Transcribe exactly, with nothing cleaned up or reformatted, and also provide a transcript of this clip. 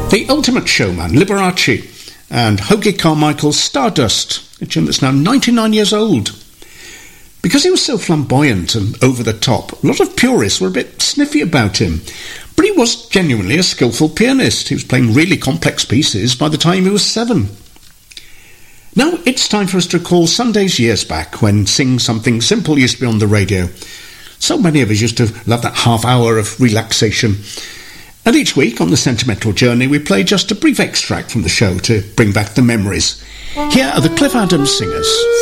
The Ultimate Showman, Liberace, and Hoagy Carmichael's Stardust, a tune that's now ninety-nine years old. Because he was so flamboyant and over the top, a lot of purists were a bit sniffy about him. But he was genuinely a skillful pianist. He was playing really complex pieces by the time he was seven. Now it's time for us to recall Sundays years back when Sing Something Simple used to be on the radio. So many of us used to love that half hour of relaxation. And each week on the Sentimental Journey we play just a brief extract from the show to bring back the memories. Here are the Cliff Adams Singers.